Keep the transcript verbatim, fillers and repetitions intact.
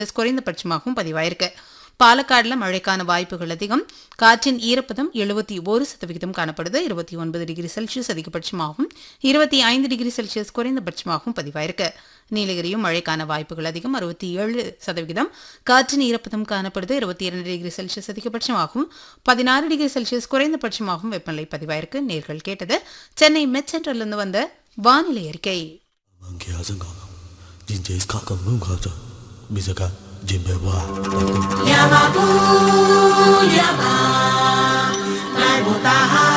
குறைந்தபட்சமாகவும் பதிவாயிருக்கு. பாலக்காடுல மழைக்கான வாய்ப்புகள் அதிகம். காற்றின் ஈரப்பதம் எழுபத்தி ஒரு சதவிகிதம் காணப்படுது. இருபத்தி ஒன்பது டிகிரி செல்சியஸ் அதிகபட்சமாகவும் இருபத்தி ஐந்து டிகிரி செல்சியஸ் குறைந்தபட்சமாகவும் பதிவாயிருக்கு. நீலகிரியும் மழைக்கான வாய்ப்புகள் அதிகம். அறுபத்தி ஏழு சதவிகிதம் காற்றின் ஈரப்பதம் காணப்படுது. இருபத்தி இரண்டு டிகிரி செல்சியஸ் அதிகபட்சமாகவும் பதினாறு டிகிரி செல்சியஸ் குறைந்தபட்சமாகவும் வெப்பநிலை பதிவாயிருக்கு. நேர்கள் கேட்டது சென்னை மெட் சென்டரிலிருந்து வந்த வானிலை அறிக்கை. Yamabu, Yama, Nai Butaha.